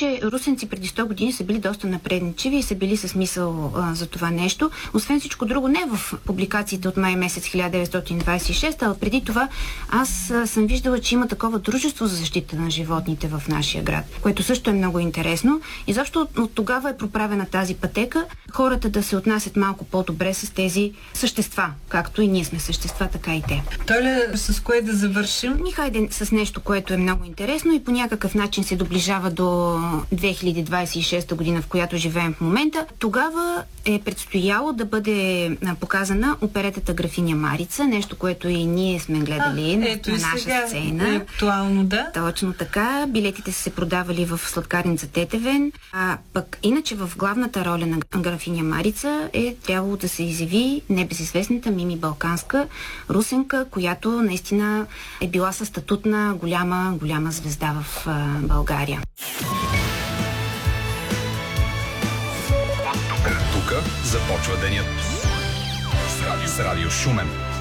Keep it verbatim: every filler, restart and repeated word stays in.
че русенци преди сто години са били доста напредничеви и са били с мисъл а, за това нещо. Освен всичко друго, не в публикациите от май месец хиляда деветстотин двадесет и шеста, а преди това аз а, съм виждала, че има такова дружество за защита на животните в нашия град, което също е много интересно. И защо от, от тогава е проправена тази пътека хората да се отнасят малко по-добре с тези същества, както и ние сме същества, така и те. Толя, с кое да завършим? Ни хайде с нещо, което е много интересно и по някакъв начин се доближава до две хиляди двадесет и шеста година, в която живеем в момента. Тогава е предстояло да бъде показана оперетата Графиня Марица, нещо, което и ние сме гледали а, на, ето на наша сега сцена. е актуално, да. Точно така. Билетите са се продавали в сладкарница Тетевен, а пък иначе в главната роля на Графиня Марица е трябвало да се изяви небезизвестната Мими Балканска, русенка, която наистина е била със статут на голяма, голяма звезда в а, България. Тук започва денят с Радио Шумен.